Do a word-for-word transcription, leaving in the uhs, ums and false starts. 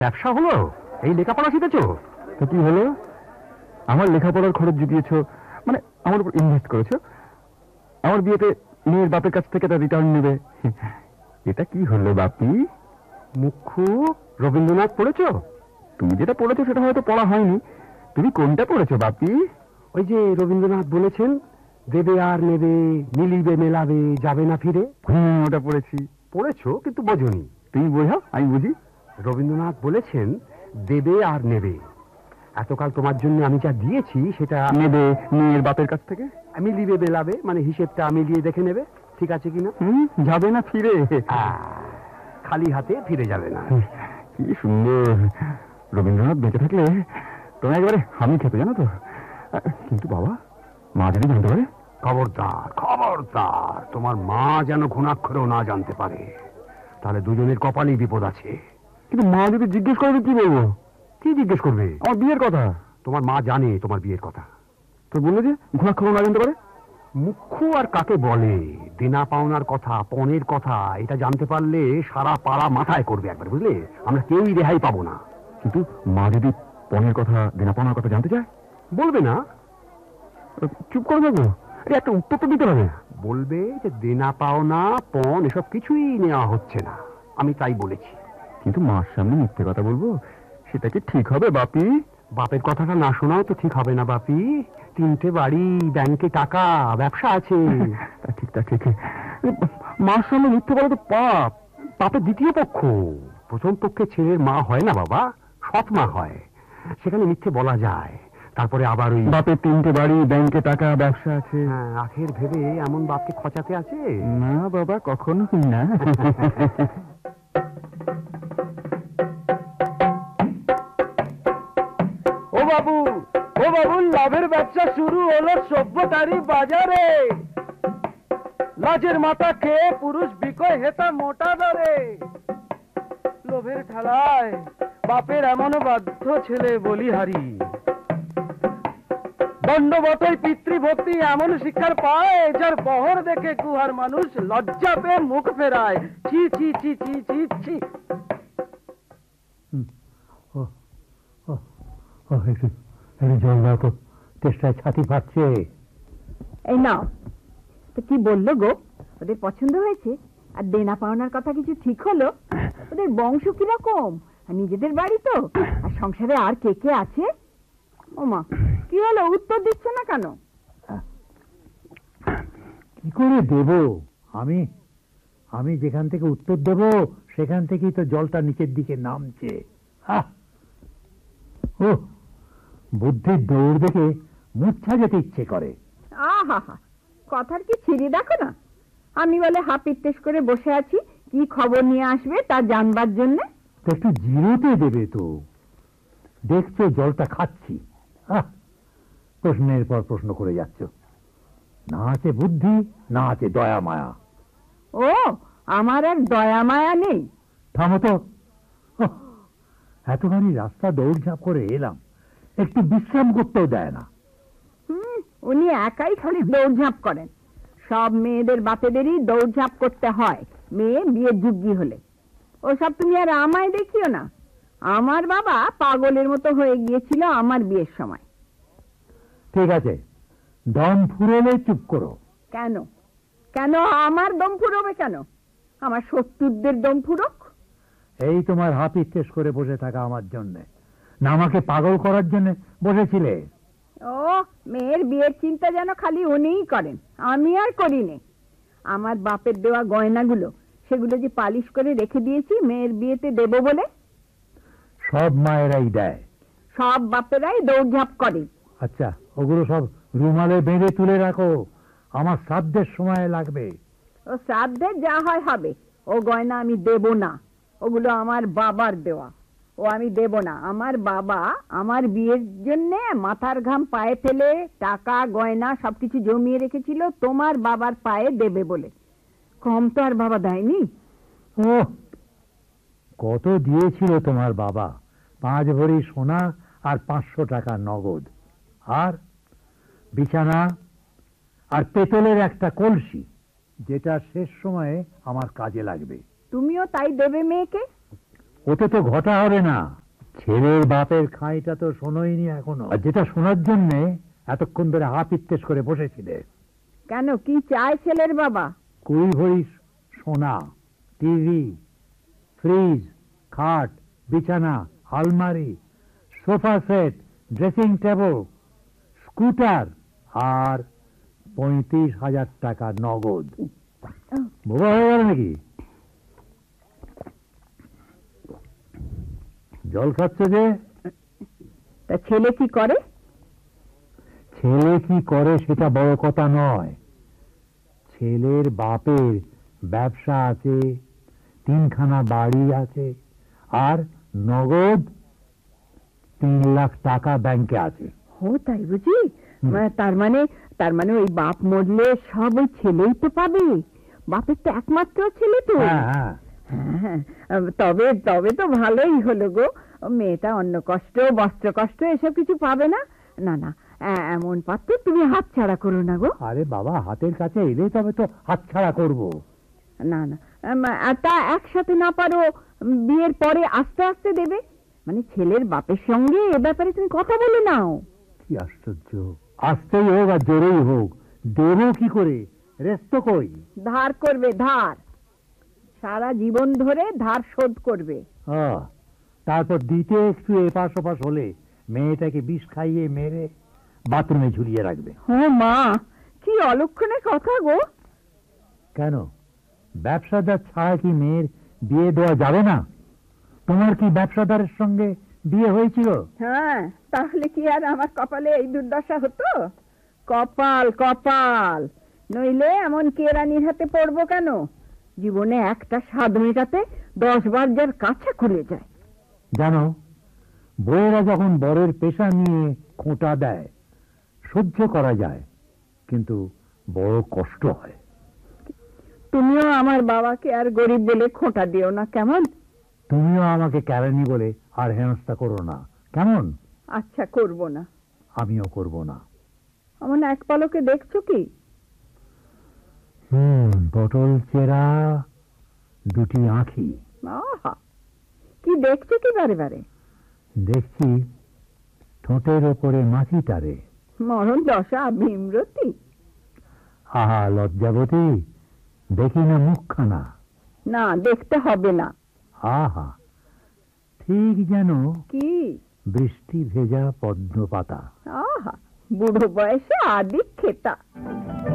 ব্যবসা হলো? এই লেখাপড়া শিখেছো? তো কি হলো? আমার লেখাপড়ার খরচ জুটিয়েছো, মানে আমার উপর ইনভেস্ট করেছো, আমার বিয়েতে মেয়ের বাপের কাছ থেকে তার রিটার্ন নেবে। এটা কি হলো বাপি? মুখ্য রবীন্দ্রনাথ পড়েছো? তুমি যেটা পড়েছো সেটা হয়তো পড়া হয়নি। তুমি কোনটা পড়েছো বাপি? ওই যে রবীন্দ্রনাথ বলেছেন, দেবে আর নেবে, মিলিবে মেলাবে, যাবে না ফিরে। হ্যাঁ, ওটা পড়েছি। পড়েছো কিন্তু বোঝনি। তুমি বোঝাও, আমি বুঝি। রবীন্দ্রনাথ বলেছেন দেবে আর নেবে। এতকাল তোমার জন্য আমি যা দিয়েছি সেটা নেবে মেয়ের বাপের কাছ থেকে, মিলিবে মেলাবে, মানে হিসেবটা মিলিয়ে দেখে নেবে ঠিক আছে কিনা। হুম, যাবে না ফিরে। খালি হাতে ফিরে যাবে না। কি সুন্দর! রবীন্দ্রনাথ বেঁচে থাকলে তোমার একেবারে আমি খেতে, জানো তো। কিন্তু বাবা, মা যদি জানতে পারে? খবরদার, খবরদার, তোমার মা যেন ঘুণাক্ষরেও না জানতে পারে, তাহলে দুজনের কপালেই বিপদ আছে। কিন্তু মা যদি জিজ্ঞেস করবে কি বলবো? কি জিজ্ঞেস করবে? আমার বিয়ের কথা। তোমার মা জানে তোমার বিয়ের কথা। তো বললো যে ঘুণাক্ষরেও না জানতে পারে। মুখ্য আর কাকে বলে? দেনা পাওনার কথা, পণের কথা, এটা জানতে পারলে সারা পাড়া মাথায় করবে একবার, বুঝলে? আমরা কেউই রেহাই পাবো না। কিন্তু মা যদি পণের কথা, দেনা পাওনার কথা জানতে চায়? বলবে না? চুপ করে থাকবো? একটা উত্তর তো দিতে হবে। বলবে যে দেনা পাওনা, পণ এসব কিছুই নেওয়া হচ্ছে না, আমি তাই বলেছি। কিন্তু মার সামনে মিথ্যে কথা বলবো, সেটা কি ঠিক হবে বাপি? বাপের কথাটা না শোনাও তো ঠিক হবে না বাপি। তিনটে বাড়ি, ব্যাংকে টাকা, ব্যবসা আছে। ঠিক তা ঠিক। মার সামনে মিথ্যে বলা তো পাপ। পাপের দ্বিতীয় পক্ষ। প্রথম পক্ষে ছেলের মা হয় না বাবা, সৎ মা হয়, সেখানে মিথ্যে বলা যায়। তারপরে আবার ওই বাপের তিনটে বাড়ি, ব্যাংকে টাকা, ব্যবসা আছে। হ্যাঁ, আখের ভেবে এমন বাপকে খচাতে আছে না বাবা, কখনো না। ও বাবু, ও বাবু, লাভের ব্যবসা শুরু হলো সভ্যতারি বাজারে। লাজের মাথা খেয়ে পুরুষ বিকয় হেতা মোটা দরে। লোভের ঠেলায় বাপের এমন বাধ্য ছেলে বলিহারি। দণ্ডবতই পিতৃভক্তি এমন শিক্ষার পায়, যার বহর দেখে কুহার মানুষ লজ্জা পেয়ে মুখ ফেরায়। ছি ছি ছি ছি ছি ছি। জল দাও তো, চেষ্টায় ছাতি পাচ্ছে। এই নাও। তো কি বললো গো? ওদের পছন্দ হয়েছে? আর দেনা পাওনার কথা কিছু ঠিক হলো? ওদের বংশ কিরকম? আর নিজেদের বাড়ি তো, আর সংসারে আর কে কে আছে? ও মা, কি হলো? উত্তর দিচ্ছে না কেন? কি করে দেব আমি? আমি যেখান থেকে উত্তর দেব সেখান থেকেই তো জলটা নিচের দিকে নামছে। ও, বুদ্ধির দৌড় দেখে মূর্ছা যেতে ইচ্ছে করে। আহা হা, কথার কি ছিরি দেখো না। আমি বলে হাপিত্তেশ করে বসে আছি, কি খবর নিয়ে আসবে তা জানবার জন্য। একটু জিরোতে দেবে তো, দেখছো জলটা খাচ্ছি। প্রশ্নের পর প্রশ্ন করে যাচ্ছ। না আছে বুদ্ধি, না আছে দয়া মায়া। ও, আমার আর দয়া মায়া নেই। থামো তো। এতখানি রাস্তা দৌড়ঝাঁপ করে এলাম, একটু বিশ্রাম করতেও দেয় না। হুম, উনি একাই খালি দৌড়ঝাঁপ করেন। সব মেয়েদের বাপেদেরই দৌড়ঝাঁপ করতে হয় মেয়ে বিয়ের যোগ্যী হলে। ওসব তুমি আর আমায় দেখিও না। আমার বাবা পাগলের মতো হয়ে গিয়েছিল আমার বিয়ের সময়। ঠিক আছে, দম ফুরোলে চুপ করো। কেন? কেন আমার দম ফুরোবে কেন? আমার শত্রুদের দম ফুরোক। এই তোমার হাত ইচ্ছেস করে বসে থাকা আমার জন্য না, আমাকে পাগল করার জন্য বসেছিলে? ও, মেয়ের বিয়ের চিন্তা যেন খালি উনিই করেন, আমি আর করিনি। আমার বাপের দেওয়া গয়নাগুলো, সেগুলো যে পালিশ করে রেখে দিয়েছি মেয়ের বিয়েতে দেব বলে। সব মায়েরাই দেয়, সব বাপেরাই দৌড়ঝাঁপ করে। আচ্ছা, ওগুলো সব রুমালে বেঁধে তুলে রাখো, আমার শ্রাদ্ধের সময় লাগবে। ও শ্রাদ্ধের যা হয় হবে, ও গয়না আমি দেব না। ওগুলো আমার বাবার দেওয়া, ও আমি দেব না। আমার বাবা আমার বিয়ের জন্য মাথার ঘাম পায়ে ফেলে টাকা গয়না সবকিছু জমিয়ে রেখেছিল তোমার বাবার পায়ে দেবে বলে। কম তো আর বাবা দেয়নি। ও, কত দিয়েছিল তোমার বাবা? পাঁচ ভরি সোনা আর পাঁচশো টাকা নগদ, আর বিছানা আর পেতলের একটা কলসি, যেটা শেষ সময়ে আমার কাজে লাগবে। তুমিও তাই দেবে মেয়েকে? ওতে তো ঘটা হবে না। ছেলের বাপের খাঁইটা তো শোনোইনি এখনো, আর যেটা শোনার জন্যে এতক্ষণ ধরে হাত ইত্তেস করে বসেছিলে। কেন, কি চায় ছেলের বাবা? কুড়ি ভরি সোনা, টিভি, ফ্রিজ, খাট, বিছানা, আলমারি, sofa set, dressing table, scooter আর পঁয়ত্রিশ হাজার টাকা নগদ। বোবা হয়ে গেল নাকি? জল খাচ্ছ যে? তা ছেলে কি করে? ছেলে কি করে সেটা বড় কথা নয়। ছেলের বাপের ব্যবসা আছে, তিনখানা বাড়ি আছে, আর নগদ তিন লাখ টাকা ব্যাংকে আছে। ও তাই বুঝি? তার মানে তার মানে ওই বাপ মরলে সব ওই ছেলেই তো পাবে। বাপের তো একমাত্র ছেলে তো। হ্যাঁ হ্যাঁ, হ্যাঁ, তবে তবে তো ভালোই হলো গো। মেয়েটা অন্য কষ্ট, বস্ত্র কষ্ট এসব কিছু পাবে না। না না, এ- এমন পাত্র তুমি হাত ছাড়া করো না গো। আরে বাবা, হাতের কাছে এলে তবে তো হাতছাড়া করবো। না না, আম, আর তা একসাথে না পারো, উম, বিয়ের পরে আস্তে আস্তে দেবে। মানে ছেলের বাপের সঙ্গে এ ব্যাপারে তুমি কথা বলে নাও। কি আশ্চর্য! আস্তেই হোক আর জোরেই হোক, দেবো কি করে? রেস্ত কই? ধার করবে, ধার। সারা জীবন ধরে ধার শোধ করবে। আহ, তারপর দিতে একটু এপাশ ওপাশ হলে মেয়েটাকে বিষ খাইয়ে মেরে বাথরুমে ঝুলিয়ে রাখবে। ও মা, কি অলক্ষণের কথা গো। কেন, ব্যবসাদার ছাড়া কি মেয়ের বিয়ে দেওয়া যাবে না? তোমার কি ব্যবসাদারের সঙ্গে বিয়ে হয়েছিল? হ্যাঁ, তাহলে কি আর আমার কপালে এই দুর্দশা হতো? কপাল কপাল, নইলে এমন কেরানির হাতে পড়বো কেন? জীবনে একটা স্বাদ মেটাতে দশ বার যার কাছে খুলে যায়। জানো, বউয়েরা যখন বরের পেশা নিয়ে খোঁটা দেয় সহ্য করা যায়, কিন্তু বড় কষ্ট হয়। তুমিও আমার বাবাকে আর গরিব বলে খোঁটা দিও না, কেমন? তুমিও আমাকে কেরানি বলে আর হেনস্থা করো না, কেমন? আচ্ছা, করবো না। আমিও করব না। এমন এক পলকে দেখছো কি? হুম, পটল চেরা দুটি আঁখি। আহা, কি দেখছো কি বারে বারে? দেখছি ঠোঁটের ওপরে মাছিটারে। মরণ দশা, ভীমরতি। আহা লজ্জাবতী, দেখি না মুখখানা। না, দেখতে হবে না। আহা, ঠিক যেন কি? বৃষ্টি ভেজা পদ্ম পাতা। আহা, বুড়ো বয়সে আদি খেতা।